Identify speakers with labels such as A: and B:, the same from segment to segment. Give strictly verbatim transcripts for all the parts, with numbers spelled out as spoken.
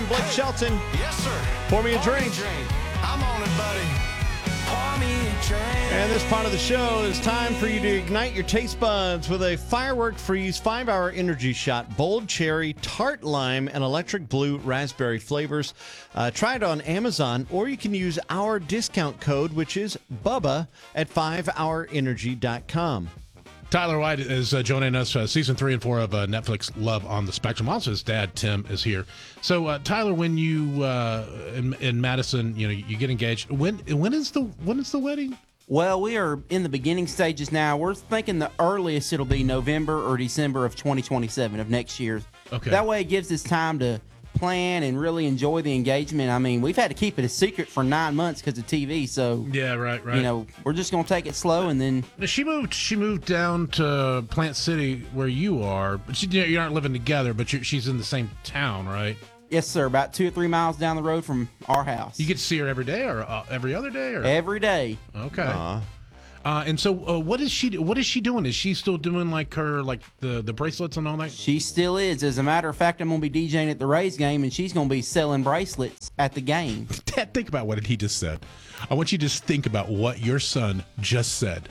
A: Blake Shelton.
B: Yes, sir.
A: Pour me a
B: Pour
A: drink.
B: Me a drink. I'm on it, buddy. Pour me a drink.
A: And this part of the show is time for you to ignite your taste buds with a Firework Freeze five-hour energy shot. Bold cherry, tart lime, and electric blue raspberry flavors. Uh, try it on Amazon, or you can use our discount code, which is Bubba at five hour energy dot com.
C: Tyler White is uh, joining us. Uh, season three and four of uh, Netflix Love on the Spectrum. Also, his dad Tim is here. So, uh, Tyler, when you uh, in, in Madison, you know, you get engaged. When when is the when is the wedding?
D: Well, we are in the beginning stages now. We're thinking the earliest it'll be November or December of twenty twenty-seven of next year.
C: Okay.
D: That way, it gives us time to plan and really enjoy the engagement. I mean, we've had to keep it a secret for nine months because of T V. So
C: yeah, right, right.
D: You know, we're just gonna take it slow, and then
C: she moved. She moved down to Plant City, where you are. But she, you aren't living together, but you're, she's in the same town, right?
D: Yes, sir. About two or three miles down the road from our house.
C: You get to see her every day, or uh, every other day, or
D: every day.
C: Okay. Uh, uh, and so, uh, what is she? What is she doing? Is she still doing like her like the, the bracelets and all that?
D: She still is. As a matter of fact, I'm gonna be DJing at the Rays game, and she's gonna be selling bracelets at the game.
C: Dad, think about what he just said. I want you to just think about what your son just said.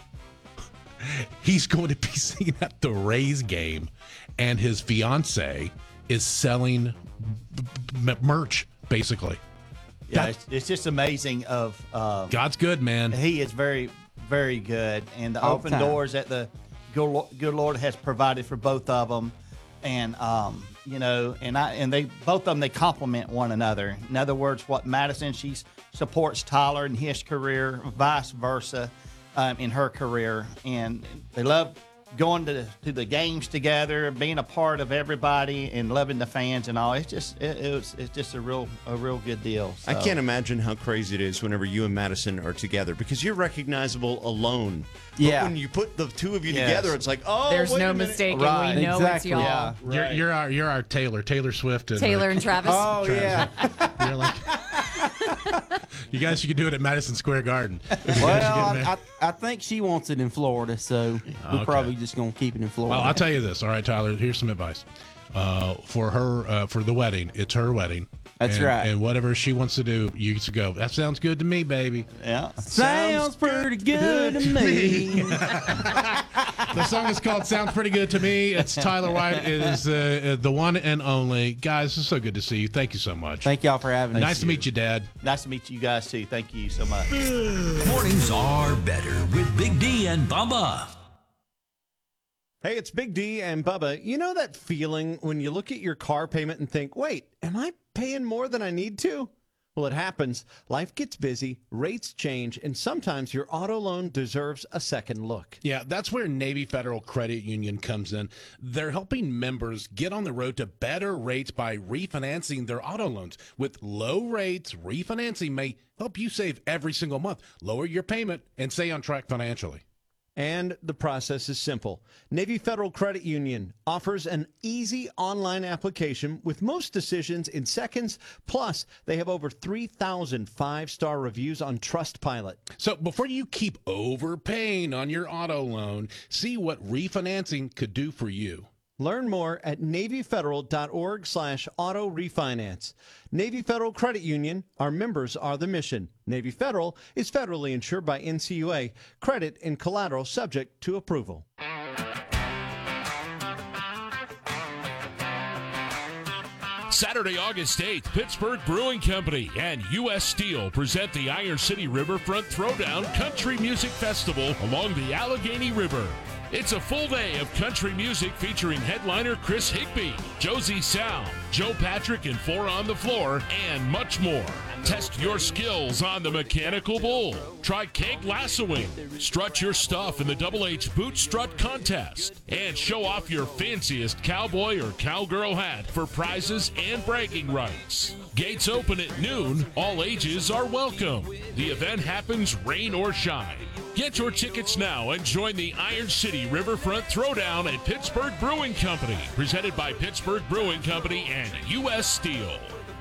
C: He's going to be singing at the Rays game, and his fiance is selling m- merch, basically.
E: Yeah, it's, it's just amazing. Of uh,
C: God's good, man.
E: He is very, very good, and the
D: All
E: open
D: time.
E: doors that the good, good Lord has provided for both of them, and um, you know, and I and they both of them they complement one another. In other words, what Madison she supports Tyler in his career, vice versa, um, in her career, and they love going to to the games together, being a part of everybody, and loving the fans and all. It's just it, it was it's just a real a real good deal. So.
A: I can't imagine how crazy it is whenever you and Madison are together, because you're recognizable alone.
D: Yeah.
A: But when you put the two of you
E: Yes.
A: together, it's like, oh,
F: There's
A: wait
F: no
A: a minute.
F: mistaking.
E: Right.
F: We know
D: Exactly.
F: it's y'all.
E: Yeah.
C: You're,
E: Right.
C: you're our you're our Taylor Taylor Swift and
F: Taylor
C: uh,
F: and Travis.
D: Oh yeah.
C: you're like, you guys should do it at Madison Square Garden.
D: Well, I, I, I think she wants it in Florida, so we're
C: Okay.
D: probably just gonna keep it in Florida.
C: Well, I'll tell you this. All right, Tyler, here's some advice. Uh, for her, uh, for the wedding, it's her wedding.
D: That's
C: and,
D: right.
C: And whatever she wants to do, you get to go. That sounds good to me, baby.
E: Yeah.
D: Sounds pretty good to me.
C: The song is called "Sounds Pretty Good to Me." It's Tyler White. It is uh, uh, the one and only. Guys, it's so good to see you. Thank you so much.
D: Thank y'all for having us.
C: Nice to meet you, Dad.
E: Nice to meet you guys too. Thank you so much.
G: Mornings are better with Big D and Bubba.
A: Hey, it's Big D and Bubba. You know that feeling when you look at your car payment and think, wait, am I paying more than I need to? Well, it happens. Life gets busy, rates change, and sometimes your auto loan deserves a second look.
C: Yeah, that's where Navy Federal Credit Union comes in. They're helping members get on the road to better rates by refinancing their auto loans. With low rates, refinancing may help you save every single month, lower your payment, and stay on track financially.
A: And the process is simple. Navy Federal Credit Union offers an easy online application with most decisions in seconds. Plus, they have over three thousand five-star reviews on Trustpilot.
C: So before you keep overpaying on your auto loan, see what refinancing could do for you.
A: Learn more at NavyFederal.org slash auto refinance. Navy Federal Credit Union, our members are the mission. Navy Federal is federally insured by N C U A. Credit and collateral subject to approval.
H: Saturday, August eighth, Pittsburgh Brewing Company and U S Steel present the Iron City Riverfront Throwdown Country Music Festival along the Allegheny River. It's a full day of country music featuring headliner Chris Higby, Josie Sound, Joe Patrick and Four on the Floor, and much more. Test your skills on the mechanical bull. Try keg lassoing. Strut your stuff in the Double H Boot Strut Contest. And show off your fanciest cowboy or cowgirl hat for prizes and bragging rights. Gates open at noon. All ages are welcome. The event happens rain or shine. Get your tickets now and join the Iron City Riverfront Throwdown at Pittsburgh Brewing Company, presented by Pittsburgh Brewing Company and U S Steel.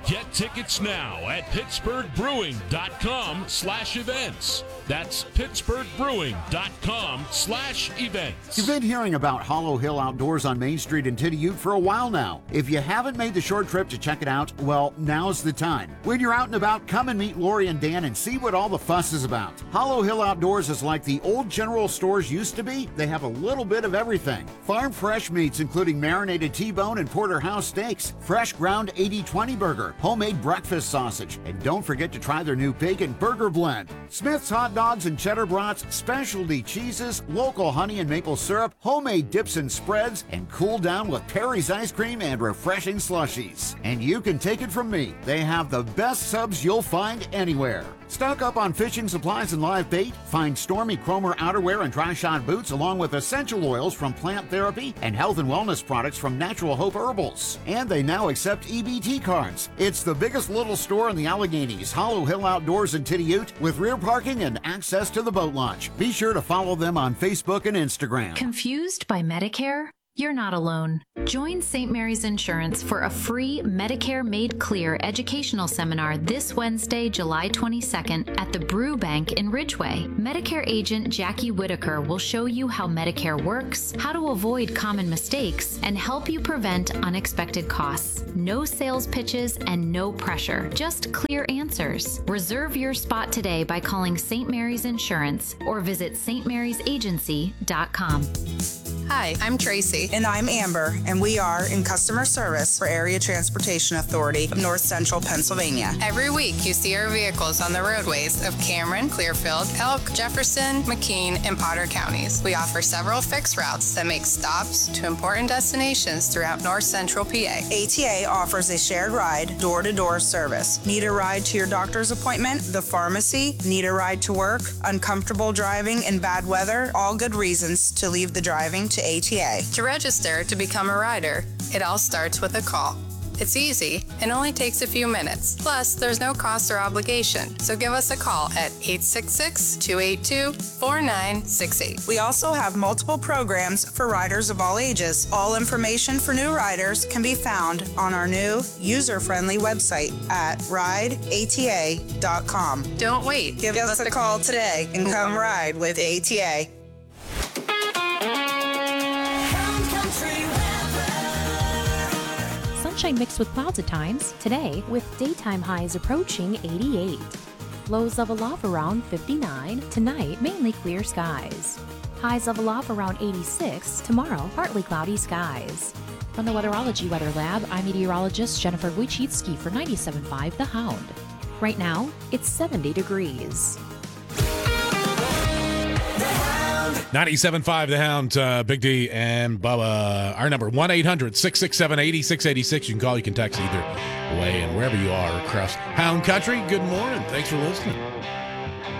H: Get tickets now at pittsburgh brewing dot com slash events. That's pittsburgh brewing dot com slash events.
F: You've been hearing about Hollow Hill Outdoors on Main Street in Tidiute for a while now. If you haven't made the short trip to check it out, well, now's the time. When you're out and about, come and meet Lori and Dan and see what all the fuss is about. Hollow Hill Outdoors is like the old general stores used to be. They have a little bit of everything. Farm fresh meats, including marinated T-bone and porterhouse steaks, fresh ground eighty twenty burger, homemade breakfast sausage, and don't forget to try their new bacon burger blend. Smith's hot dogs and cheddar brats, specialty cheeses, local honey and maple syrup, homemade dips and spreads, and cool down with Perry's ice cream and refreshing slushies. And you can take it from me, they have the best subs you'll find anywhere. Stock up on fishing supplies and live bait. Find Stormy Cromer outerwear and dry shot boots along with essential oils from Plant Therapy and health and wellness products from Natural Hope Herbals. And they now accept E B T cards. It's the biggest little store in the Alleghenies, Hollow Hill Outdoors in Tidiute, with rear parking and access to the boat launch. Be sure to follow them on Facebook and Instagram.
I: Confused by Medicare? You're not alone. Join Saint Mary's Insurance for a free Medicare Made Clear educational seminar this Wednesday, July twenty-second at the Brew Bank in Ridgeway. Medicare agent Jackie Whitaker will show you how Medicare works, how to avoid common mistakes, and help you prevent unexpected costs. No sales pitches and no pressure, just clear answers. Reserve your spot today by calling Saint Mary's Insurance or visit st marys agency dot com.
J: Hi, I'm Tracy. And I'm Amber, and we are in customer service for Area Transportation Authority of North Central Pennsylvania.
K: Every week, you see our vehicles on the roadways of Cameron, Clearfield, Elk, Jefferson, McKean, and Potter counties. We offer several fixed routes that make stops to important destinations throughout North Central P A.
J: A T A offers a shared ride, door-to-door service. Need a ride to your doctor's appointment, the pharmacy, need a ride to work, uncomfortable driving in bad weather, all good reasons to leave the driving to A T A.
K: To register to become a rider, it all starts with a call. It's easy and only takes a few minutes. Plus, there's no cost or obligation. So give us a call at eight six six, two eight two, four nine six eight.
J: We also have multiple programs for riders of all ages. All information for new riders can be found on our new user-friendly website at ride A T A dot com.
K: Don't wait.
J: Give, give us a call today and come ride with A T A.
L: Sunshine mixed with clouds at times today, with daytime highs approaching eighty-eight. Lows level off around fifty-nine. Tonight, mainly clear skies. Highs level off around eighty-six. Tomorrow, partly cloudy skies. From the Weatherology Weather Lab, I'm meteorologist Jennifer Wojcicki for ninety-seven point five The Hound. Right now, it's seventy degrees.
C: ninety-seven point five The Hound, uh, Big D and Bubba. Our number, one eight hundred, six six seven, eight six eight six. You can call, you can text either way, and wherever you are across Hound Country, good morning. Thanks for listening.